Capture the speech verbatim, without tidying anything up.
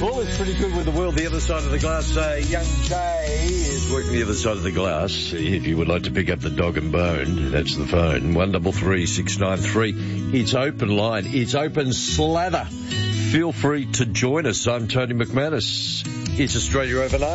Well, it's pretty good with the world the other side of the glass. Uh, young Jay is working the other side of the glass. If you would like to pick up the dog and bone, that's the phone. one double three six nine three. It's open line. It's open slather. Feel free to join us. I'm Tony McManus. It's Australia Overnight.